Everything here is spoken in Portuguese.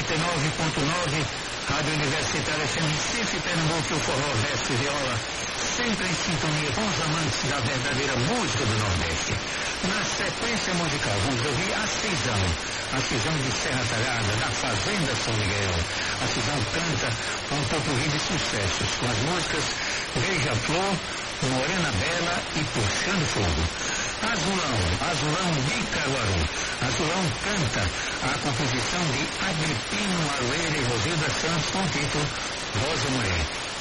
99.9, Rádio Universitária FM Recife, Pernambuco, o Forró Verso Viola, sempre em sintonia com os amantes da verdadeira música do Nordeste. Na sequência musical, vamos ouvir a Cisão de Serra Talhada, da Fazenda São Miguel. A Cisão canta um popurrí de sucessos, com as músicas Beija-Flor, Morena Bela e Puxando Fogo. Azulão de Caruaru. Azulão canta a composição de Agripino Aroeira e Rosilda Santos com o título Rosa Mulher.